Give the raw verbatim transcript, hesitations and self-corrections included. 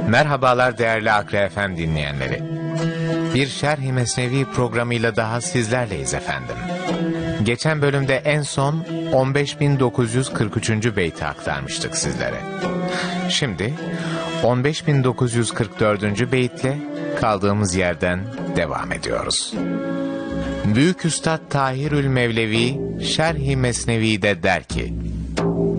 Merhabalar değerli Akre F M dinleyenleri. Bir Şerh-i Mesnevi programıyla daha sizlerleyiz efendim. Geçen bölümde en son on beş bin dokuz yüz kırk üçüncü beyti aktarmıştık sizlere. Şimdi on beş bin dokuz yüz kırk dördüncü beytle kaldığımız yerden devam ediyoruz. Büyük Üstad Tahirül Mevlevi Şerh-i Mesnevi'de der ki: